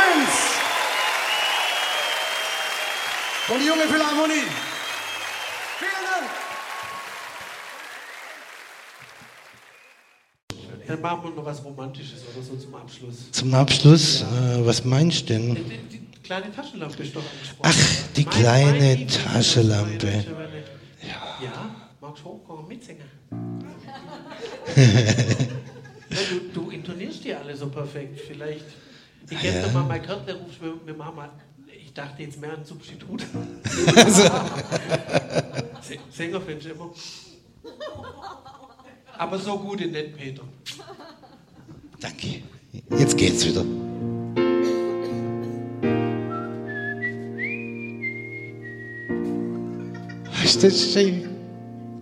Clemens von die Junge Philharmonie. Vielen Dank. Dann machen wir noch was Romantisches oder so zum Abschluss. Zum Abschluss, was meinst du denn? Die kleine Taschenlampe ist doch angesprochen. Ach, die kleine Taschenlampe. Ja, magst du hochkommen, mitsingen? du intonierst die alle so perfekt. Vielleicht, ich gebe dir mal mein Kärtler, rufst wir machen mal, ich dachte jetzt mehr an Substitut. Sänger findest du immer. Aber so gut in nicht, Peter. Danke. Jetzt geht's wieder. Ist das schön?